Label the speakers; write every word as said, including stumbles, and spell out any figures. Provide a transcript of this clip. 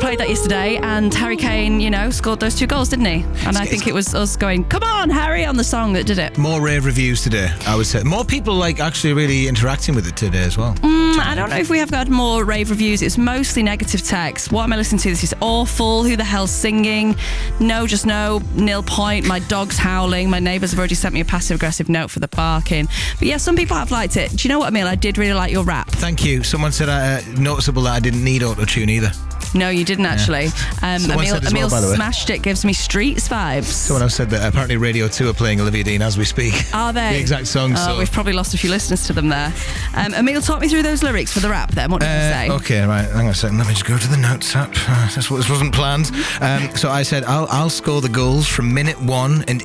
Speaker 1: played that yesterday, and Harry Kane, you know, scored those two goals, didn't he? And I think it was us going, come on, Harry, on the song that did it.
Speaker 2: More rave reviews today, I would say. More people like actually really interacting with it today as well.
Speaker 1: Mm, I don't know if we have got more rave reviews. It's mostly negative text. What am I listening to? This is awful. Who the hell's singing? No, just no. Nil point. My dog's howling. My neighbours have already sent me a passive-aggressive note for the barking. But yeah, some people have liked it. Do you know what, Emil? I did really like your rap.
Speaker 2: Thank you. Someone said uh, noticeable that I didn't need auto-tune either.
Speaker 1: No, you didn't actually.
Speaker 2: Yeah.
Speaker 1: Um, Emil,
Speaker 2: well,
Speaker 1: Emil
Speaker 2: by the way.
Speaker 1: smashed it. Gives me Streets vibes.
Speaker 2: Someone else said that apparently Radio two are playing Olivia Dean as we speak.
Speaker 1: Are they?
Speaker 2: The exact song.
Speaker 1: Oh,
Speaker 2: so.
Speaker 1: we've probably lost a few listeners to them there. Um, Emil, talk me through those lyrics for the rap then. What did
Speaker 2: Uh,
Speaker 1: you say?
Speaker 2: okay, right. Hang on a second. Let me just go to the notes app. Uh, this, this wasn't planned. Um, so I said, I'll, I'll score the goals from minute one and